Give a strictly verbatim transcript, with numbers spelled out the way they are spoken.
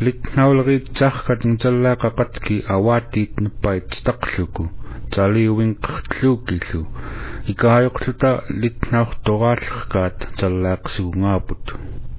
litnauleriitsarkat ngutallaaqaqatki awaatiit nuppait taqluku taliuinqertluukillu ikaayoqluta litnaurtoraallerkaat tallaaqsugungaaput